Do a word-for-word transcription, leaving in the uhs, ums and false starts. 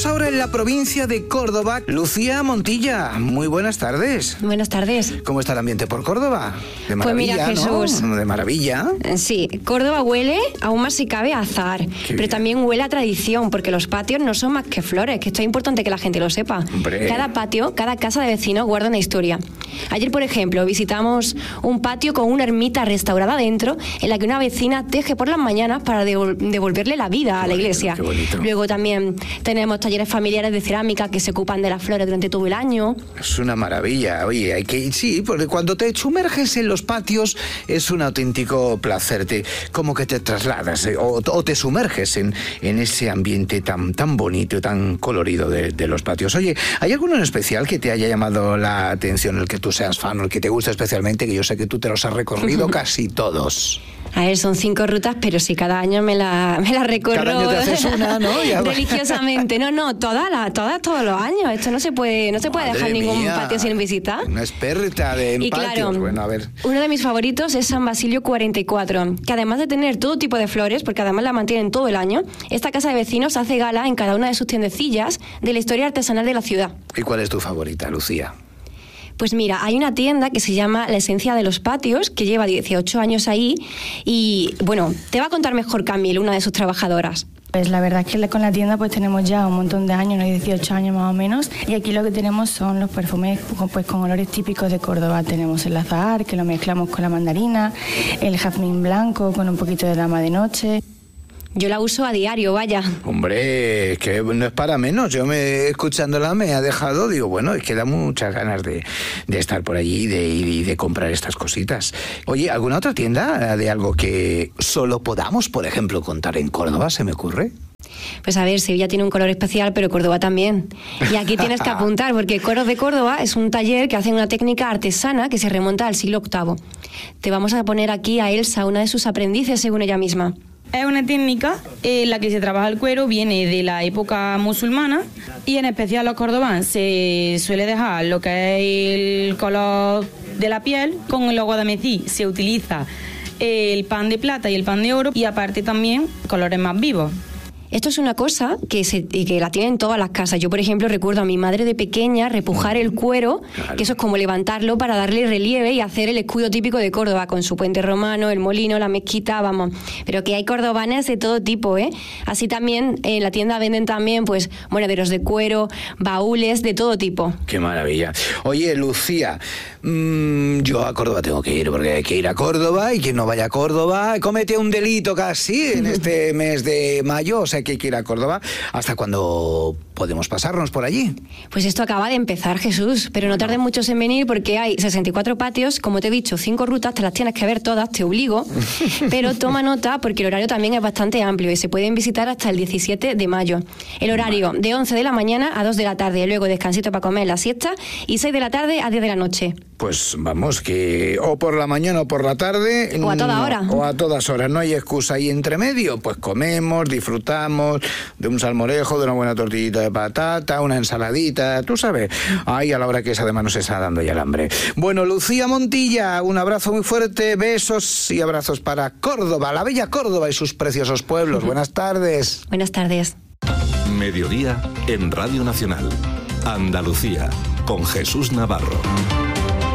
Ahora en la provincia de Córdoba, Lucía Montilla, muy buenas tardes. Buenas tardes. ¿Cómo está el ambiente por Córdoba? De maravilla, pues mira, Jesús, ¿no? De maravilla. Sí, Córdoba huele, aún más si cabe, a azahar, Qué pero bien. también huele a tradición, porque los patios no son más que flores, que esto es importante que la gente lo sepa. Hombre. Cada patio, cada casa de vecinos guarda una historia. Ayer, por ejemplo, visitamos un patio con una ermita restaurada dentro, en la que una vecina teje por las mañanas para devol- devolverle la vida a la bonito, iglesia. qué bonito. Luego también tenemos talleres familiares de cerámica que se ocupan de las flores durante todo el año. Es una maravilla. Oye, hay que ir, sí, porque cuando te sumerges en los patios es un auténtico placer. Te, como que te trasladas eh, o, o te sumerges en, en ese ambiente tan, tan bonito y tan colorido de, de los patios. Oye, ¿hay alguno en especial que te haya llamado la atención, el que tú seas fan o el que te guste especialmente, que yo sé que tú te los has recorrido casi todos? A ver, son cinco rutas, pero si cada año me la, me la recorro. Cada año te haces una, ¿no? Ya va. Religiosamente. No, no, todas, las, todas, todos los años. Esto no se puede, no se puede Madre dejar ningún mía, patio sin visitar. Una experta de en Y patios. claro, Bueno, a ver. uno de mis favoritos es San Basilio cuarenta y cuatro, que además de tener todo tipo de flores, porque además la mantienen todo el año, esta casa de vecinos hace gala en cada una de sus tiendecillas de la historia artesanal de la ciudad. ¿Y cuál es tu favorita, Lucía? Pues mira, hay una tienda que se llama La Esencia de los Patios, que lleva dieciocho años ahí, y bueno, te va a contar mejor Camille, una de sus trabajadoras. Pues la verdad es que con la tienda pues tenemos ya un montón de años, unos dieciocho años más o menos, y aquí lo que tenemos son los perfumes pues con olores típicos de Córdoba. Tenemos el azahar, que lo mezclamos con la mandarina, el jazmín blanco con un poquito de dama de noche. Yo la uso a diario, vaya. Hombre, es que no es para menos. Yo me escuchándola me ha dejado, digo, bueno, es que da muchas ganas de, de estar por allí y de ir y de comprar estas cositas. Oye, ¿alguna otra tienda de algo que solo podamos, por ejemplo, contar en Córdoba, se me ocurre? Pues a ver, Sevilla tiene un color especial, pero Córdoba también. Y aquí tienes que apuntar, porque Coros de Córdoba es un taller que hace una técnica artesana que se remonta al siglo octavo. Te vamos a poner aquí a Elsa, una de sus aprendices, según ella misma. Es una técnica en la que se trabaja el cuero, viene de la época musulmana y en especial los córdobanos se suele dejar lo que es el color de la piel con el guadamecí. Se utiliza el pan de plata y el pan de oro y aparte también colores más vivos. Esto es una cosa que, se, que la tienen todas las casas. Yo, por ejemplo, recuerdo a mi madre de pequeña repujar el cuero, Claro. que eso es como levantarlo para darle relieve y hacer el escudo típico de Córdoba, con su puente romano, el molino, la mezquita, vamos. Pero que hay cordobanes de todo tipo, ¿eh? Así también en la tienda venden también, pues, monederos de cuero, baúles de todo tipo. Qué maravilla. Oye, Lucía, mmm, yo a Córdoba tengo que ir, porque hay que ir a Córdoba y quien no vaya a Córdoba comete un delito casi en este mes de mayo, o sea que hay que ir a Córdoba. ¿Hasta cuándo podemos pasarnos por allí? Pues esto acaba de empezar, Jesús, pero no tarden muchos en venir porque hay sesenta y cuatro patios, como te he dicho, cinco rutas, te las tienes que ver todas, te obligo, pero toma nota porque el horario también es bastante amplio y se pueden visitar hasta el diecisiete de mayo. El horario de once de la mañana a dos de la tarde, luego descansito para comer la siesta y seis de la tarde a diez de la noche. Pues vamos, que o por la mañana o por la tarde. O a toda no, hora. O a todas horas, no hay excusa ahí entre medio. Pues comemos, disfrutamos de un salmorejo, de una buena tortillita de patata, una ensaladita, tú sabes. Ahí a la hora que es, además nos está dando ya el hambre. Bueno, Lucía Montilla, un abrazo muy fuerte, besos y abrazos para Córdoba, la bella Córdoba y sus preciosos pueblos. Buenas tardes. Buenas tardes. Mediodía en Radio Nacional. Andalucía, con Jesús Navarro.